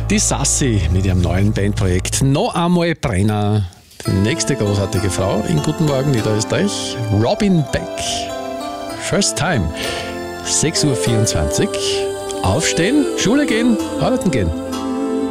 Die Sassi mit ihrem neuen Bandprojekt Noch einmal Brenner. Die nächste großartige Frau in Guten Morgen Niederösterreich, Robin Beck. First Time. 6.24 Uhr. Aufstehen, Schule gehen, arbeiten gehen.